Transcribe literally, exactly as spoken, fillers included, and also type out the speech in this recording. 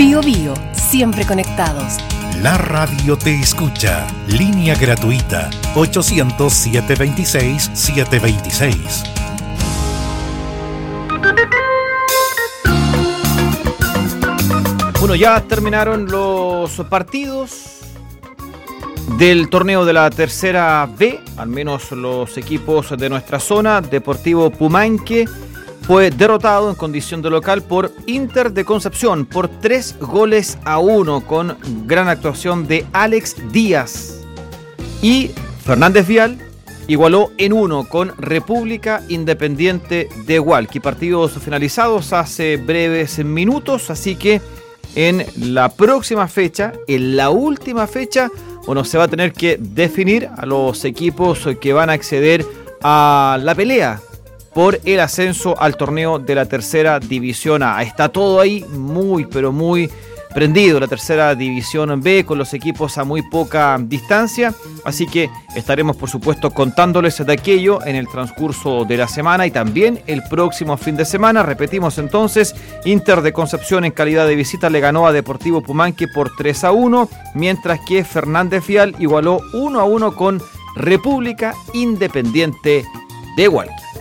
Bío Bío, siempre conectados. La radio te escucha. Línea gratuita ochocientos, siete veintiséis, siete veintiséis. Bueno, ya terminaron los partidos del torneo de la tercera B, al menos los equipos de nuestra zona. Deportivo Pumanque fue derrotado en condición de local por Inter de Concepción por tres goles a uno, con gran actuación de Alex Díaz. Y Fernández Vial igualó en uno con República Independiente de Hualqui. Partidos finalizados hace breves minutos, así que en la próxima fecha, en la última fecha, bueno, se va a tener que definir a los equipos que van a acceder a la pelea por el ascenso al torneo de la tercera división A. Está todo ahí muy, pero muy prendido, la tercera división B, con los equipos a muy poca distancia, así que estaremos por supuesto contándoles de aquello en el transcurso de la semana y también el próximo fin de semana. Repetimos entonces, Inter de Concepción en calidad de visita le ganó a Deportivo Pumanque por tres a uno, mientras que Fernández Vial igualó uno a uno con República Independiente de Hualqui.